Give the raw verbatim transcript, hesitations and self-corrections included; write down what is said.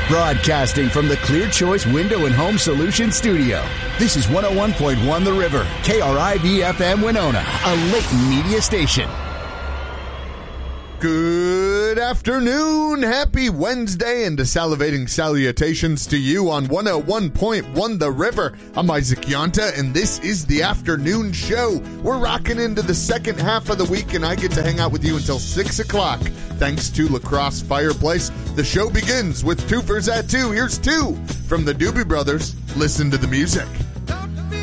Broadcasting from the Clear Choice Window and Home Solutions Studio. This is one oh one point one The River, K R I V F M Winona, a Layton media station. Good afternoon, happy Wednesday, and salivating salutations to you on one oh one point one The River. I'm Isaac Yonta, and this is the afternoon show. We're rocking into the second half of the week, and I get to hang out with you until six o'clock. Thanks to La Crosse Fireplace, the show begins with Twofers at two. Here's two from the Doobie Brothers. Listen to the music.